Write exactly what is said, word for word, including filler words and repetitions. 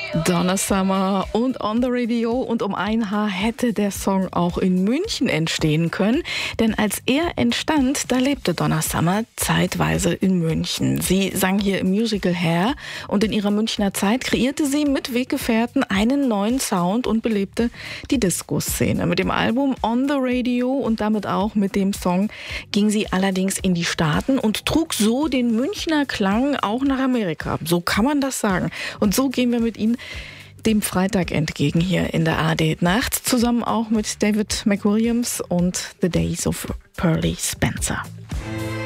Donna Summer und On the Radio, und um ein Haar hätte der Song auch in München entstehen können, denn als er entstand, da lebte Donna Summer zeitweise in München. Sie sang hier im Musical Hair und in ihrer Münchner Zeit kreierte sie mit Weggefährten einen neuen Sound und belebte die Disco-Szene. Mit dem Album On the Radio und damit auch mit dem Song ging sie allerdings in die Staaten und trug so den Münchner Klang auch nach Amerika. So kann man das sagen. Und so gehen wir mit Ihnen dem Freitag entgegen hier in der A R D Nacht, zusammen auch mit David McWilliams und The Days of Pearly Spencer.